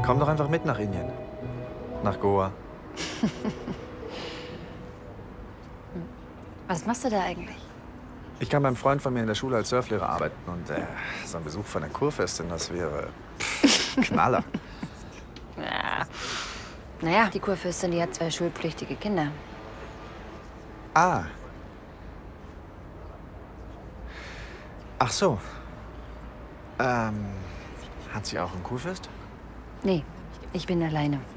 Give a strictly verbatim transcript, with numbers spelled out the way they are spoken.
Komm doch einfach mit nach Indien. Nach Goa. Was machst du da eigentlich? Ich kann beim Freund von mir in der Schule als Surflehrer arbeiten. Und äh, so ein Besuch von der Kurfürstin, das wäre pff, Knaller. Ja. Naja, die Kurfürstin, die hat zwei schulpflichtige Kinder. Ah. Ach so. Ähm, hat sie auch einen Kurfürst? Nee, ich bin alleine.